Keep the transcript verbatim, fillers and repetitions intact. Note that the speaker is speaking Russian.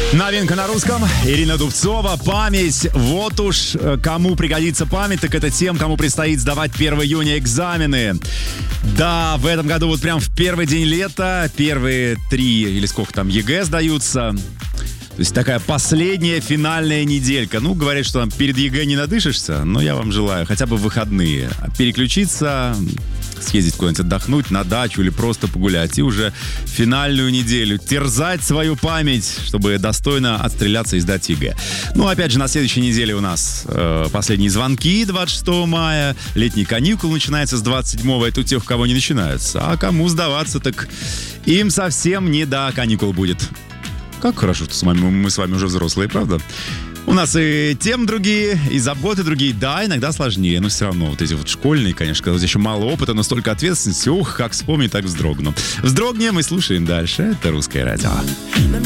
Новинка на русском. Ирина Дубцова. Память. Вот уж кому пригодится память, так это тем, кому предстоит сдавать первого июня экзамены. Да, в этом году вот прям в первый день лета первые три или сколько там ЕГЭ сдаются. То есть такая последняя финальная неделька. Ну, говорят, что там перед ЕГЭ не надышишься, но я вам желаю хотя бы в выходные переключиться, съездить куда-нибудь отдохнуть, на дачу или просто погулять. И уже финальную неделю терзать свою память, чтобы достойно отстреляться и сдать ЕГЭ. Ну, опять же, на следующей неделе у нас э, последние звонки двадцать шестого мая. Летние каникулы начинаются с двадцать седьмого. Это у тех, у кого не начинаются. А кому сдаваться, так им совсем не до каникул будет. Как хорошо, что с вами, мы с вами уже взрослые, правда? У нас и темы другие, и заботы другие. Да, иногда сложнее, но все равно вот эти вот школьные, конечно, когда еще мало опыта, но столько ответственности. Ух, как вспомнить, так вздрогну. Вздрогнем и слушаем дальше. Это «Русское радио».